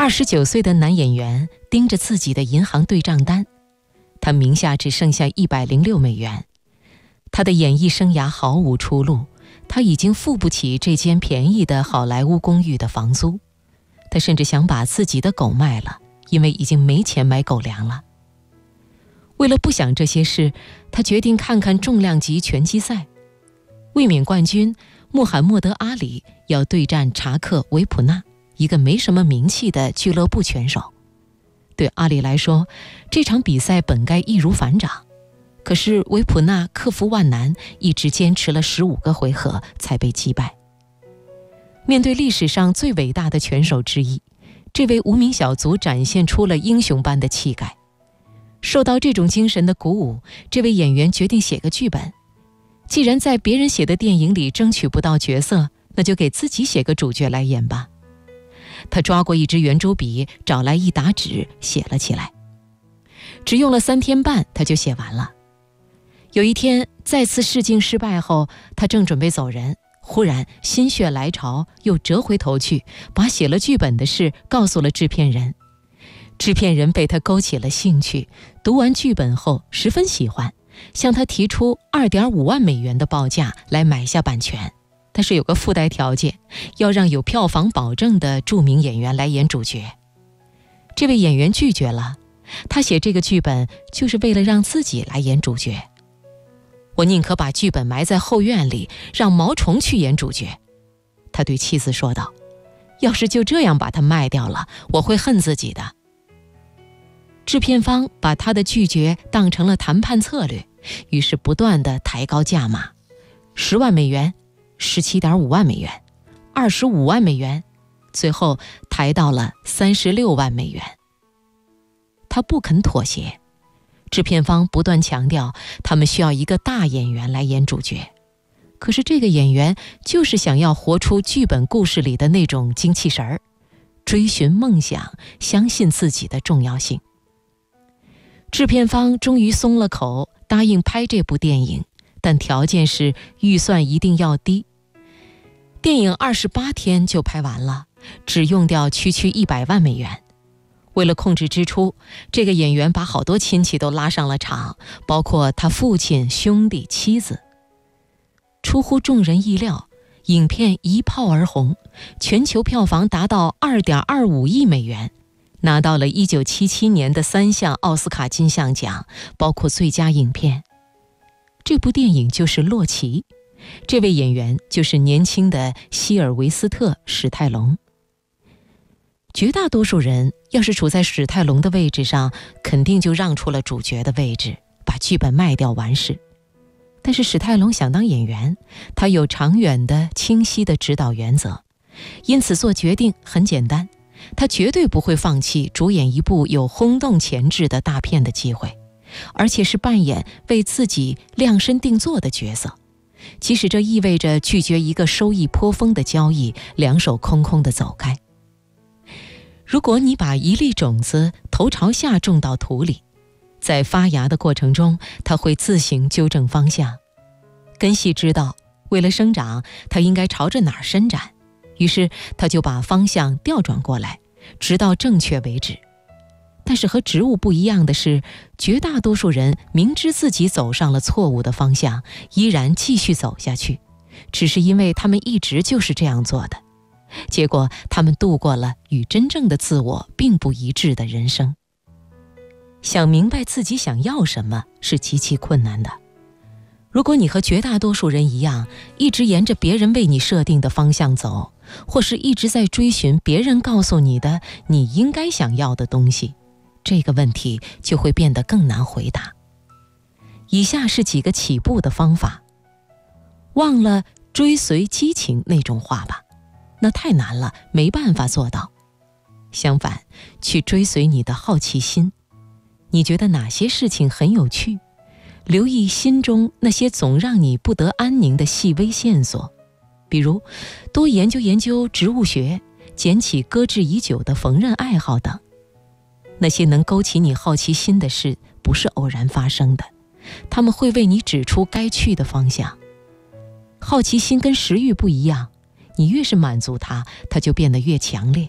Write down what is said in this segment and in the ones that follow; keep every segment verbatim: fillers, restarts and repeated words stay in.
二十九岁的男演员盯着自己的银行对账单，他名下只剩下一百零六美元。他的演艺生涯毫无出路，他已经付不起这间便宜的好莱坞公寓的房租。他甚至想把自己的狗卖了，因为已经没钱买狗粮了。为了不想这些事，他决定看看重量级拳击赛。卫冕冠军穆罕默德·阿里要对战查克·维普纳，一个没什么名气的俱乐部拳手。对阿里来说，这场比赛本该易如反掌，可是维普纳克服万难，一直坚持了十五个回合才被击败。面对历史上最伟大的拳手之一，这位无名小卒展现出了英雄般的气概。受到这种精神的鼓舞，这位演员决定写个剧本。既然在别人写的电影里争取不到角色，那就给自己写个主角来演吧。他抓过一支圆珠笔，找来一沓纸，写了起来。只用了三天半，他就写完了。有一天，再次试镜失败后，他正准备走人，忽然心血来潮，又折回头去，把写了剧本的事告诉了制片人。制片人被他勾起了兴趣，读完剧本后十分喜欢，向他提出 二点五万美元的报价来买下版权。但是有个附带条件，要让有票房保证的著名演员来演主角。这位演员拒绝了，他写这个剧本就是为了让自己来演主角。我宁可把剧本埋在后院里，让毛虫去演主角，他对妻子说道。要是就这样把它卖掉了，我会恨自己的。制片方把他的拒绝当成了谈判策略，于是不断地抬高价码，十万美元，十七点五万美元，二十五万美元，最后抬到了三十六万美元。他不肯妥协，制片方不断强调他们需要一个大演员来演主角，可是这个演员就是想要活出剧本故事里的那种精气神儿，追寻梦想，相信自己的重要性。制片方终于松了口，答应拍这部电影，但条件是预算一定要低。电影二十八天就拍完了，只用掉区区一百万美元。为了控制支出，这个演员把好多亲戚都拉上了场，包括他父亲、兄弟、妻子。出乎众人意料，影片一炮而红，全球票房达到 二点二五亿美元，拿到了一九七七年的三项奥斯卡金像奖，包括最佳影片。这部电影就是《洛奇》，这位演员就是年轻的希尔维斯特·史泰龙。绝大多数人要是处在史泰龙的位置上，肯定就让出了主角的位置，把剧本卖掉完事。但是史泰龙想当演员，他有长远的、清晰的指导原则，因此做决定很简单，他绝对不会放弃主演一部有轰动前置的大片的机会，而且是扮演为自己量身定做的角色，即使这意味着拒绝一个收益颇丰的交易，两手空空地走开。如果你把一粒种子头朝下种到土里，在发芽的过程中，它会自行纠正方向。根系知道，为了生长，它应该朝着哪儿伸展，于是它就把方向调转过来，直到正确为止。但是和植物不一样的是，绝大多数人明知自己走上了错误的方向，依然继续走下去，只是因为他们一直就是这样做的。结果他们度过了与真正的自我并不一致的人生。想明白自己想要什么是极其困难的。如果你和绝大多数人一样，一直沿着别人为你设定的方向走，或是一直在追寻别人告诉你的你应该想要的东西，这个问题就会变得更难回答。以下是几个起步的方法。忘了追随激情那种话吧，那太难了，没办法做到。相反，去追随你的好奇心。你觉得哪些事情很有趣？留意心中那些总让你不得安宁的细微线索，比如多研究研究植物学，捡起搁置已久的缝纫爱好等。那些能勾起你好奇心的事不是偶然发生的，他们会为你指出该去的方向。好奇心跟食欲不一样，你越是满足它，它就变得越强烈。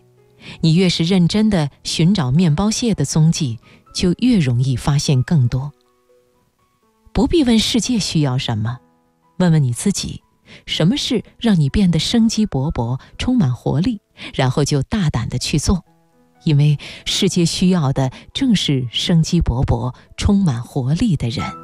你越是认真地寻找面包屑的踪迹，就越容易发现更多。不必问世界需要什么，问问你自己，什么事让你变得生机勃勃，充满活力，然后就大胆地去做。因为世界需要的正是生机勃勃、充满活力的人。